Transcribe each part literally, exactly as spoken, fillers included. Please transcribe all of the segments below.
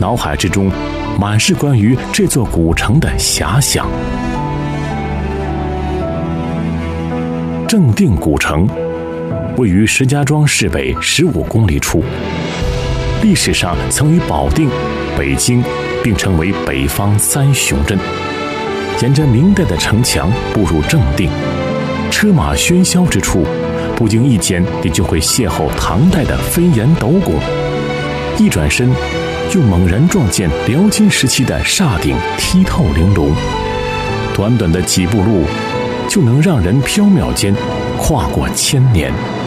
脑海之中满是关于这座古城的遐想。正定古城位于石家庄市北十五公里处，历史上曾与保定、北京并称为北方三雄镇。沿着明代的城墙步入正定，车马喧嚣之处，不经意间你就会邂逅唐代的飞檐斗拱，一转身又猛然撞见辽金时期的厦顶剔透玲珑。短短的几步路就能让人缥缈间跨过千年。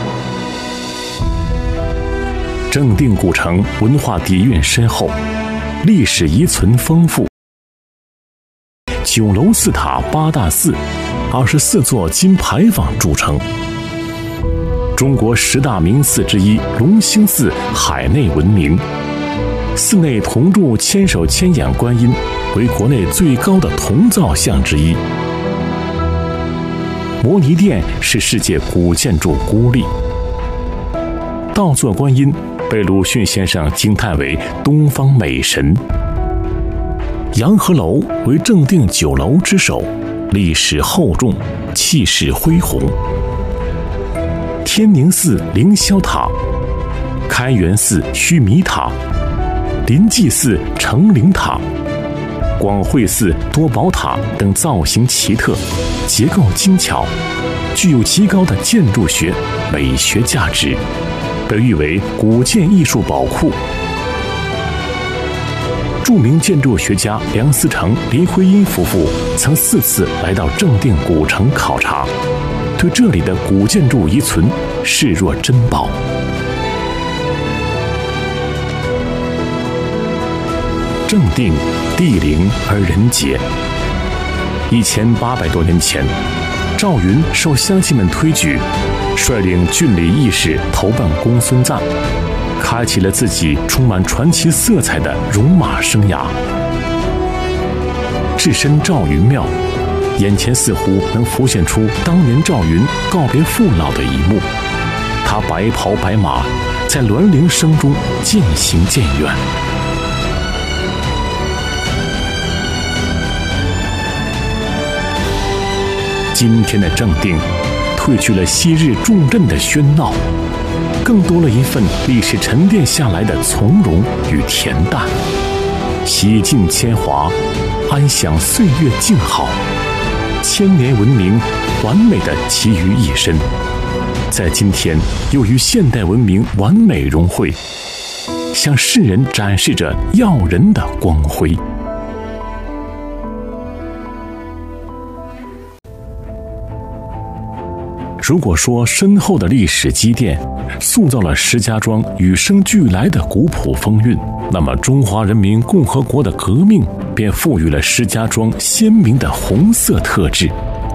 正定古城文化底蕴深厚，历史遗存丰富，九楼四塔八大寺，二十四座金牌坊筑成。中国十大名寺之一龙兴寺海内闻名，寺内铜铸千手千眼观音为国内最高的铜造像之一。摩尼殿是世界古建筑孤立，倒座观音被鲁迅先生惊叹为东方美神。洋河楼为正定九楼之首，历史厚重，气势恢宏。天宁寺凌霄塔、开元寺须弥塔、临济寺成灵塔、广惠寺多宝塔等造型奇特，结构精巧，具有极高的建筑学美学价值，被誉为古建艺术宝库。著名建筑学家梁思成、林徽因夫妇曾四次来到正定古城考察，对这里的古建筑遗存视若珍宝。正定地灵而人杰。一千八百多年前，赵云受乡亲们推举，率领郡里义士投奔公孙瓒，开启了自己充满传奇色彩的戎马生涯。置身赵云庙，眼前似乎能浮现出当年赵云告别父老的一幕。他白袍白马，在銮铃声中渐行渐远。今天的正定，褪去了昔日重镇的喧闹，更多了一份历史沉淀下来的从容与恬淡。洗尽铅华，安享岁月静好，千年文明完美的集于一身，在今天又与现代文明完美融汇，向世人展示着耀人的光辉。如果说深厚的历史积淀塑造了石家庄与生俱来的古朴风韵，那么中华人民共和国的革命便赋予了石家庄鲜明的红色特质。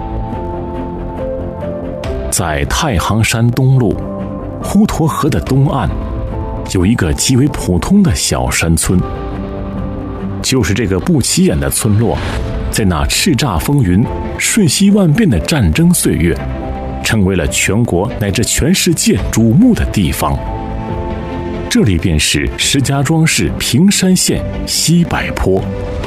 在太行山东麓滹沱河的东岸，有一个极为普通的小山村。就是这个不起眼的村落，在那叱咤风云、瞬息万变的战争岁月，成为了全国乃至全世界瞩目的地方。这里便是石家庄市平山县西柏坡。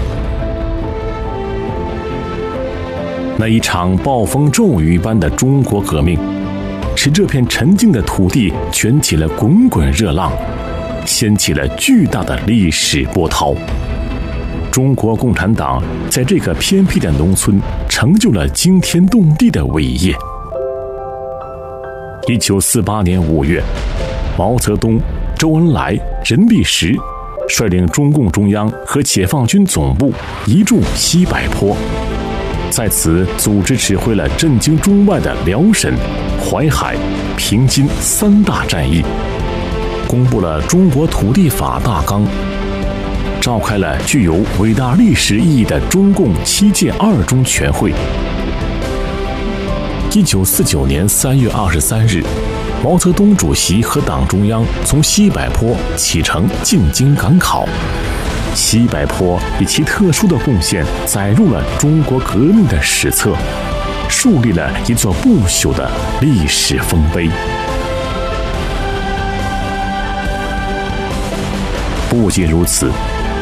那一场暴风骤雨般的中国革命，使这片沉静的土地卷起了滚滚热浪，掀起了巨大的历史波涛。中国共产党在这个偏僻的农村成就了惊天动地的伟业。一九四八年五月，毛泽东、周恩来、任弼时率领中共中央和解放军总部移驻西柏坡，在此组织指挥了震惊中外的辽沈、淮海、平津三大战役，公布了中国土地法大纲，召开了具有伟大历史意义的中共七届二中全会。一九四九年三月二十三日，毛泽东主席和党中央从西柏坡启程进京赶考。西柏坡以其特殊的贡献载入了中国革命的史册，树立了一座不朽的历史丰碑。不仅如此，